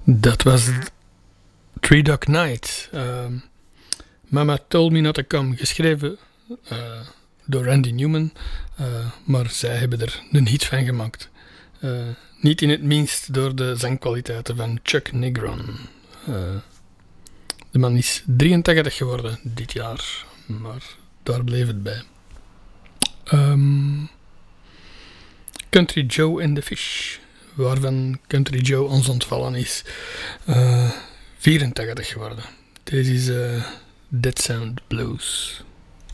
Dat was Three Dog Night. Mama Told Me Not To Come, geschreven door Randy Newman. Maar zij hebben er een hit van gemaakt. Niet in het minst door de zangkwaliteiten van Chuck Negron. De man is 83 geworden dit jaar, maar daar bleef het bij. Country Joe and the Fish, waarvan Country Joe ons ontvallen is, 84 geworden. Deze is Dead Sound Blues.